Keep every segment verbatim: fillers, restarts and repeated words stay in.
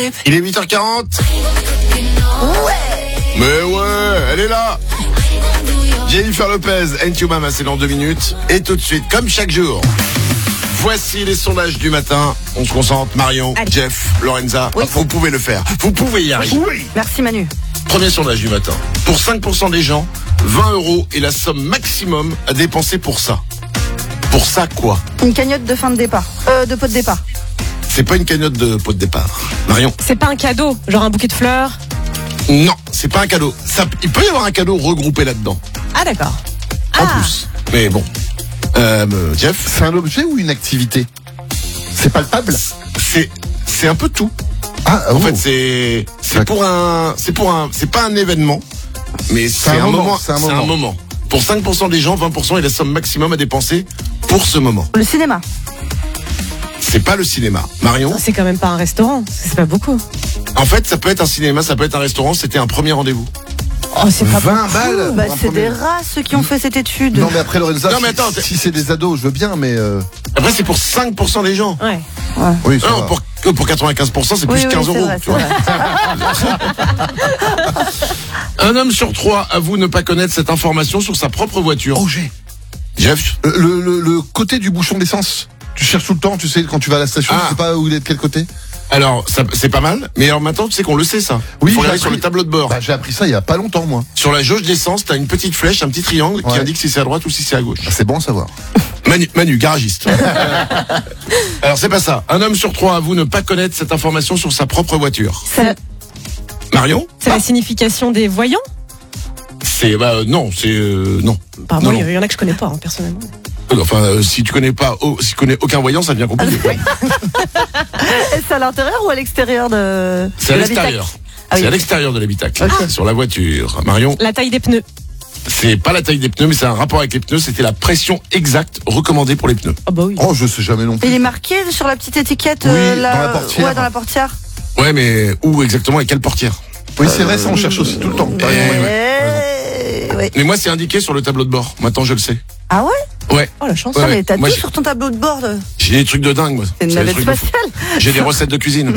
Il est huit heures quarante. Ouais. Mais ouais, elle est là. Jennifer Lopez, Ain't You Mama, c'est dans deux minutes. Et tout de suite, comme chaque jour, voici les sondages du matin. On se concentre, Marion, Allez. Jeff, Lorenza. Oui. Vous pouvez le faire. Vous pouvez y arriver. Oui. Merci Manu. Premier sondage du matin. Pour cinq pour cent des gens, vingt euros est la somme maximum à dépenser pour ça. Pour ça quoi? Une cagnotte de fin de départ. Euh, de pot de départ. C'est pas une cagnotte de pot de départ. Marion? C'est pas un cadeau, genre un bouquet de fleurs? Non, c'est pas un cadeau. Ça, il peut y avoir un cadeau regroupé là-dedans. Ah d'accord. En ah. plus. Mais bon. Euh, Jeff? C'est un objet ou une activité? C'est palpable? C'est, c'est un peu tout. Ah, en oh. fait, c'est, c'est pour un, c'est pour un, c'est pas un événement, mais c'est, c'est un, un moment, moment. C'est un moment. C'est un moment. Pour cinq pour cent des gens, vingt pour cent est la somme maximum à dépenser pour ce moment. Le cinéma. C'est pas le cinéma. Marion? C'est quand même pas un restaurant, c'est pas beaucoup. En fait, ça peut être un cinéma, ça peut être un restaurant, c'était un premier rendez-vous. Oh, c'est pas vingt balles. Bah, c'est premier... des rats ceux qui ont fait cette étude. Non mais après Lorenza, non, mais attends, si, si c'est des ados, je veux bien, mais euh... après c'est pour cinq pour cent des gens. Ouais. ouais. Oui, non, pour, pour quatre-vingt-quinze pour cent c'est oui, plus oui, quinze euros. Vrai, tu vois. Un homme sur trois avoue ne pas connaître cette information sur sa propre voiture. Oh j'ai. Jeff? Le, le, le, le côté du bouchon d'essence. Tu cherches tout le temps, tu sais, quand tu vas à la station, ah. tu sais pas où il est de quel côté. Alors, ça, c'est pas mal, mais alors maintenant, tu sais qu'on le sait, ça. Oui, faut regarder appris... sur le tableau de bord. Bah, j'ai appris ça il y a pas longtemps, moi. Sur la jauge d'essence, t'as une petite flèche, un petit triangle ouais. qui indique si c'est à droite ou si c'est à gauche. Ah, c'est bon à savoir. Manu, Manu garagiste. Alors, c'est pas ça. Un homme sur trois avoue ne pas connaître cette information sur sa propre voiture. C'est... Marion? C'est ah. la signification des voyants? C'est, bah, euh, non, c'est, euh, non. Bah, moi, il y en a que je connais pas, hein, personnellement. Enfin, euh, si tu connais pas, oh, si tu connais aucun voyant, ça devient compliqué. C'est à l'intérieur ou à l'extérieur de C'est à de l'extérieur. Ah, oui. C'est à l'extérieur de l'habitacle. Okay. Sur la voiture. Marion? La taille des pneus. C'est pas la taille des pneus, mais c'est un rapport avec les pneus. C'était la pression exacte recommandée pour les pneus. Oh bah oui. Oh, je sais jamais non plus. Il est marqué sur la petite étiquette. Oui, euh, la... dans la portière. Ouais, dans la portière. Ouais, mais où exactement et quelle portière? Oui, c'est euh... vrai, ça on cherche aussi tout le temps. Et... Ouais. Ouais. Mais moi, c'est indiqué sur le tableau de bord. Maintenant, je le sais. Ah ouais? Ouais. Oh la chance. Ouais, mais t'as moi, tout j'ai... sur ton tableau de bord. De... J'ai des trucs de dingue, moi. C'est une navette spatiale. De... J'ai des recettes de cuisine.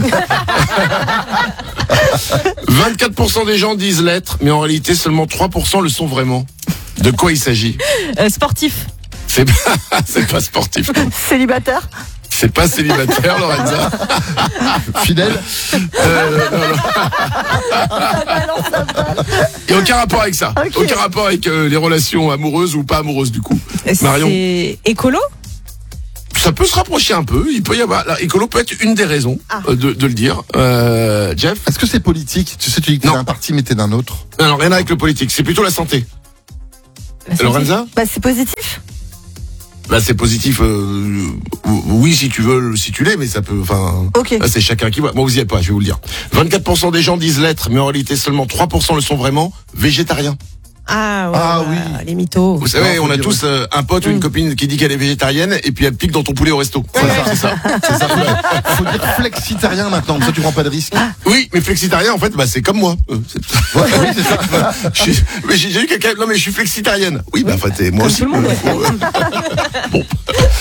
vingt-quatre pour cent des gens disent l'être, mais en réalité, seulement trois pour cent le sont vraiment. De quoi il s'agit? euh, Sportif. C'est pas, c'est pas sportif. Célibataire. C'est pas célibataire, Lorenza. Fidèle. Euh, non, non. Il n'y a aucun rapport avec ça. Okay. Aucun rapport avec euh, les relations amoureuses ou pas amoureuses, du coup. Marion. C'est écolo? Ça peut se rapprocher un peu. Il peut y avoir. Là, écolo peut être une des raisons ah. euh, de, de le dire. Euh, Jeff? Est-ce que c'est politique? Tu sais, tu dis que t'es d'un parti, mais t'es d'un autre. Non, rien avec le politique. C'est plutôt la santé. La santé. Lorenza? Bah, c'est positif. Bah c'est positif, euh, oui si tu veux, si tu l'es, mais ça peut, enfin, okay. Là, c'est chacun qui voit. Bon, vous y êtes pas, je vais vous le dire. vingt-quatre pour cent des gens disent l'être, mais en réalité seulement trois pour cent le sont vraiment. Végétariens. Ah, ouais, ah ouais, oui, les mythos. Vous savez, non, on a tous euh, un pote ou une mmh. copine qui dit qu'elle est végétarienne et puis elle pique dans ton poulet au resto. C'est ça, c'est ça. C'est ça. Faut dire flexitarien maintenant, ça tu prends pas de risque. Oui, mais flexitarien en fait, bah c'est comme moi. Euh, c'est... Ouais, oui, c'est ça. je suis... Mais j'ai, j'ai eu quelqu'un, non mais je suis flexitarienne. Oui, bah en fait, moi comme aussi. Tout le monde, ouais. Bon.